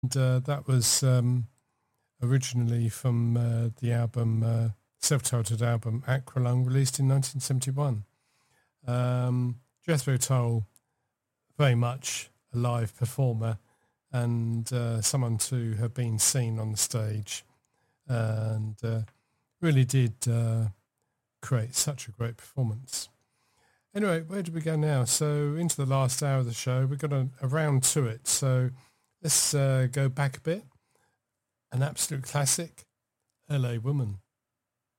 And that was originally from the album, self-titled album Aqualung, released in 1971. Jethro Tull, very much a live performer and someone to have been seen on the stage, and really did create such a great performance. Anyway, where do we go now? So into the last hour of the show, we've got a round to it. So let's go back a bit. An absolute classic, LA Woman.